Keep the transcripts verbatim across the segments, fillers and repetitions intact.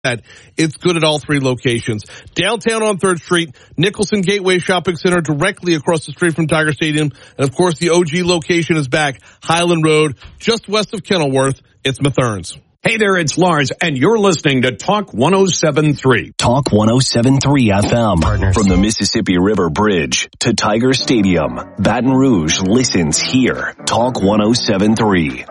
that it's good at all three locations. Downtown on third Street, Nicholson Gateway Shopping Center directly across the street from Tiger Stadium. And of course, the O G location is back, Highland Road, just west of Kenilworth. It's Mathern's. Hey there, it's Lars, and you're listening to Talk one oh seven point three. Talk one oh seven point three F M. Partners. From the Mississippi River Bridge to Tiger Stadium, Baton Rouge listens here. Talk one oh seven point three.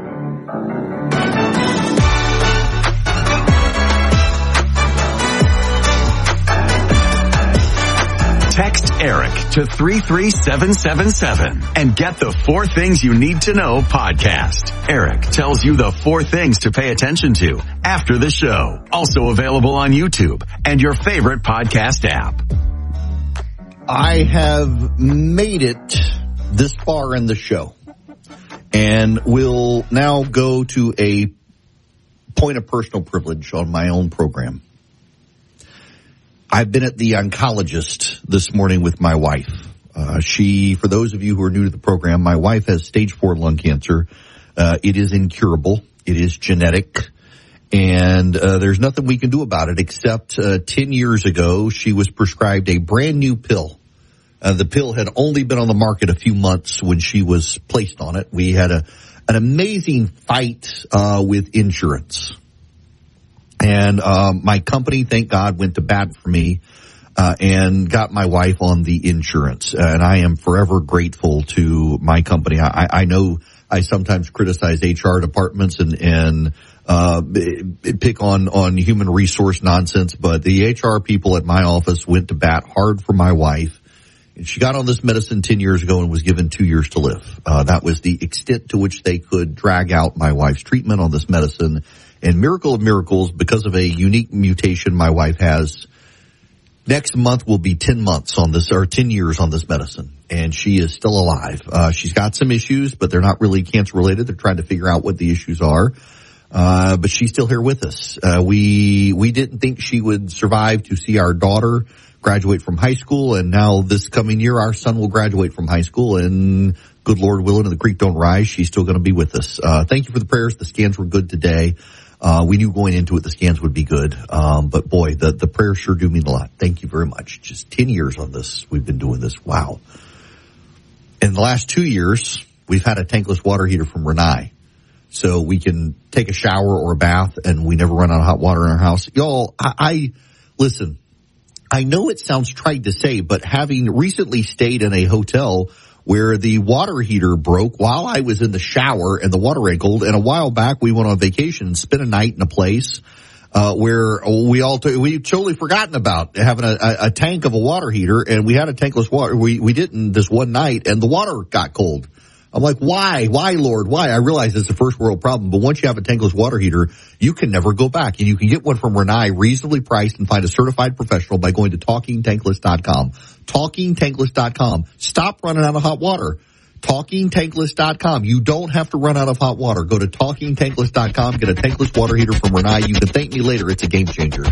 Text Eric to three three seven seven seven and get the Four Things You Need to Know podcast. Eric tells you the four things to pay attention to after the show. Also available on YouTube and your favorite podcast app. I have made it this far in the show, and we'll now go to a point of personal privilege on my own program. I've been at the oncologist this morning with my wife. Uh, she, for those of you who are new to the program, my wife has stage four lung cancer. Uh, it is incurable. It is genetic. And uh, there's nothing we can do about it except uh, ten years ago, she was prescribed a brand new pill. Uh, the pill had only been on the market a few months when she was placed on it. We had a an amazing fight uh, with insurance. And um, my company, thank God, went to bat for me uh, and got my wife on the insurance. And I am forever grateful to my company. I, I know I sometimes criticize H R departments and, and uh, pick on, on human resource nonsense, but the H R people at my office went to bat hard for my wife. And she got on this medicine ten years ago and was given two years to live. Uh, that was the extent to which they could drag out my wife's treatment on this medicine. And miracle of miracles, because of a unique mutation my wife has, next month will be ten months on this, or ten years on this medicine. And she is still alive. Uh, she's got some issues, but they're not really cancer related. They're trying to figure out what the issues are. Uh, but she's still here with us. Uh, we, we didn't think she would survive to see our daughter graduate from high school. And now this coming year, our son will graduate from high school, and good Lord willing, and the creek don't rise, she's still going to be with us. Uh, thank you for the prayers. The scans were good today. Uh, we knew going into it the scans would be good. Um, but boy, the, the prayers sure do mean a lot. Thank you very much. Just ten years on this. We've been doing this. Wow. In the last two years, we've had a tankless water heater from Renai. So we can take a shower or a bath and we never run out of hot water in our house. Y'all, I, I listen, I know it sounds trite to say, but having recently stayed in a hotel where the water heater broke while I was in the shower and the water ran cold. And a while back, we went on vacation and spent a night in a place uh where we all t- we totally forgotten about having a, a, a tank of a water heater, and we had a tankless water. We we didn't this one night, and the water got cold. I'm like, why? Why, Lord? Why? I realize it's a first world problem, but once you have a tankless water heater, you can never go back. And you can get one from Renai reasonably priced and find a certified professional by going to talking tankless dot com. talking tankless dot com. Stop running out of hot water. talking tankless dot com. You don't have to run out of hot water. Go to talking tankless dot com. Get a tankless water heater from Renai. You can thank me later. It's a game changer.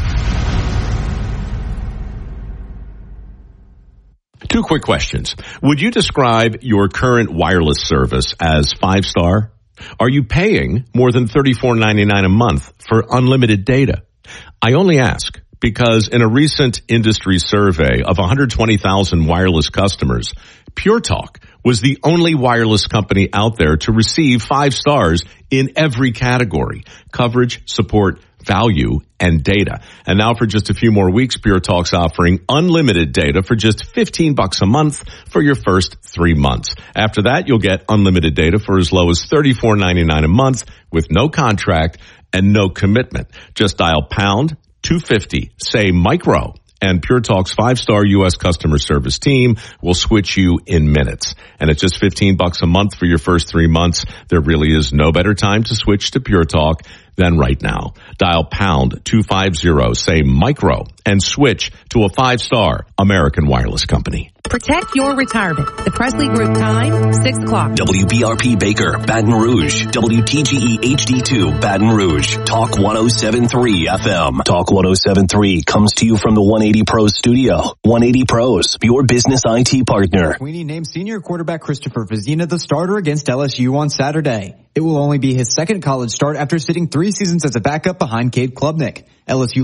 Two quick questions. Would you describe your current wireless service as five-star? Are you paying more than thirty-four ninety-nine a month for unlimited data? I only ask because in a recent industry survey of one hundred twenty thousand wireless customers, Pure Talk was the only wireless company out there to receive five stars in every category: coverage, support, value, and data. And now for just a few more weeks, Pure Talk's offering unlimited data for just fifteen bucks a month for your first three months. After that, you'll get unlimited data for as low as thirty-four ninety-nine a month with no contract and no commitment. Just dial pound two fifty, say micro, and Pure Talk's five-star U S customer service team will switch you in minutes. And at just fifteen bucks a month for your first three months, there really is no better time to switch to Pure Talk than right now. Dial pound two fifty, say micro, and switch to a five-star American wireless company. Protect your retirement. The Presley Group time, six o'clock. W B R P Baker, Baton Rouge. W T G E H D two, Baton Rouge. Talk one oh seven point three F M. Talk one oh seven point three comes to you from the one eighty Pros studio. one eighty Pros, your business I T partner. Sweeney named senior quarterback Christopher Vizina the starter against L S U on Saturday. It will only be his second college start after sitting three seasons as a backup behind Cade Klubnik. L S U